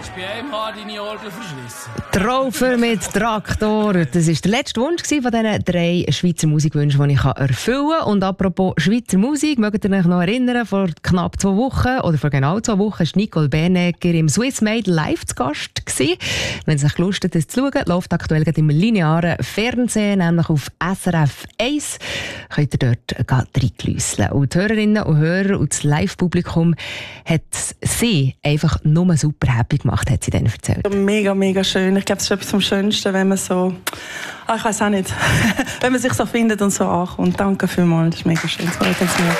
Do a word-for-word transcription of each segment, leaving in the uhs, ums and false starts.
hast bei einem Haar deine Orgel verschlissen. Traufer mit Traktor. Das war der letzte Wunsch von diesen drei Schweizer Musikwünschen, die ich erfüllen kann. Und apropos Schweizer Musik, mögt ihr euch noch erinnern, vor knapp zwei Wochen, oder vor genau zwei Wochen, war Nicole Bernegger im Swiss Made Live zu Gast gewesen. Wenn es euch Lust hat, das zu schauen, läuft aktuell im linearen Fernsehen, nämlich auf S R F eins. Könnt ihr dort reingelüsseln. Und die Hörerinnen und Hörer und das Live-Publikum hat sie einfach nur super happy gemacht, hat sie dann erzählt. Mega, mega schön. Ich glaube, es ist etwas vom Schönsten, wenn man so, ah, ich weiß auch nicht, wenn man sich so findet und so ankommt. Danke vielmals, das ist mega schön. So,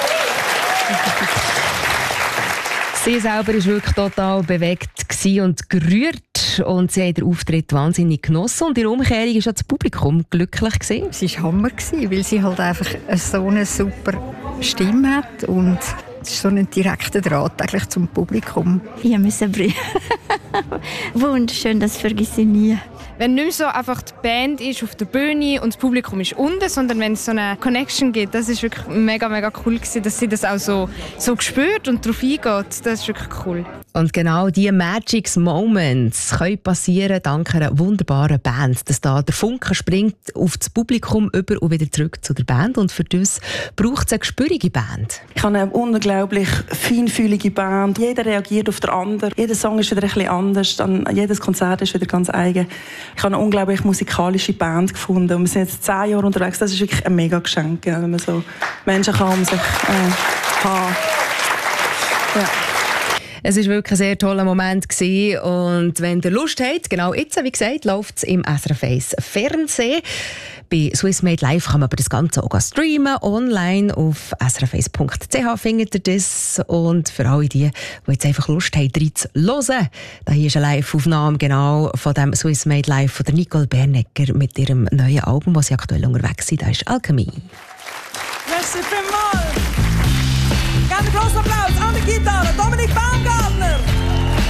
sie selber war wirklich total bewegt und gerührt und sie hat den Auftritt wahnsinnig genossen und ihre Umkehrung war das Publikum glücklich gewesen. Es war Hammer, weil sie halt einfach so eine super Stimme hat und es ist so ein direkter Draht eigentlich zum Publikum. Ich musste brüllen. Wunderschön, das vergesse ich nie. Wenn nicht mehr so einfach die Band ist auf der Bühne und das Publikum ist unten, sondern wenn es so eine Connection gibt, das ist wirklich mega, mega cool gewesen, dass sie das auch so, so gespürt und darauf eingeht. Das ist wirklich cool. Und genau diese Magic Moments können passieren dank einer wunderbaren Band, dass da der Funke springt auf das Publikum über und wieder zurück zu der Band. Und für das braucht es eine gespürige Band. Ich habe eine unglaublich feinfühlige Band. Jeder reagiert auf den anderen. Jeder Song ist wieder ein bisschen anders. Dann jedes Konzert ist wieder ganz eigen. Ich habe eine unglaublich musikalische Band gefunden. Und wir sind jetzt zehn Jahre unterwegs. Das ist wirklich ein mega Geschenk, wenn man so Menschen kann, um sich äh, haben. Ja. Es war wirklich ein sehr toller Moment gewesen. Und wenn ihr Lust habt, genau jetzt, wie gesagt, läuft es im S R F eins Fernsehen. Bei Swiss Made Live kann man aber das Ganze auch streamen, online auf s r f eins punkt c h findet ihr das. Und für alle die, die jetzt einfach Lust haben, reinzuhören, da hier ist eine Live-Aufnahme genau von dem Swiss Made Live von der Nicole Bernegger mit ihrem neuen Album, das sie aktuell unterwegs sind. Das ist Alchemie. Merci vielmals! Ganz großen Applaus an die Gitarre, Dominik Banga!